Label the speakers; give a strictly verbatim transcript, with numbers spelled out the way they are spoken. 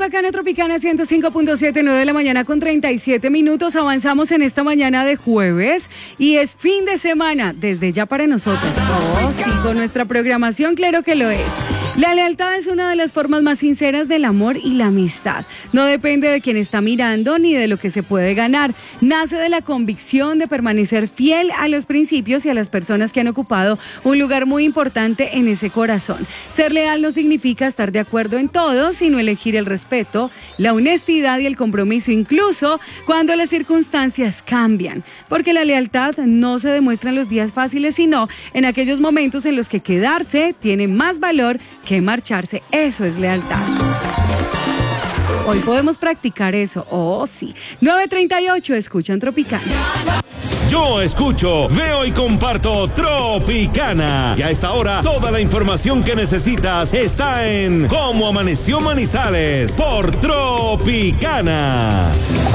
Speaker 1: Bacana Tropicana ciento cinco punto siete, nueve de la mañana con treinta y siete minutos. Avanzamos en esta mañana de jueves y es fin de semana desde ya para nosotros. Oh, sí, con nuestra programación, claro que lo es. La lealtad es una de las formas más sinceras del amor y la amistad. No depende de quién está mirando ni de lo que se puede ganar. Nace de la convicción de permanecer fiel a los principios y a las personas que han ocupado un lugar muy importante en ese corazón. Ser leal no significa estar de acuerdo en todo, sino elegir el respeto, la honestidad y el compromiso, incluso cuando las circunstancias cambian. Porque la lealtad no se demuestra en los días fáciles, sino en aquellos momentos en los que quedarse tiene más valor que marcharse. Eso es lealtad. Hoy podemos practicar eso. Oh, sí. nueve treinta y ocho, escuchan Tropicana.
Speaker 2: Yo escucho, veo y comparto Tropicana. Y a esta hora, toda la información que necesitas está en Cómo Amaneció Manizales por Tropicana.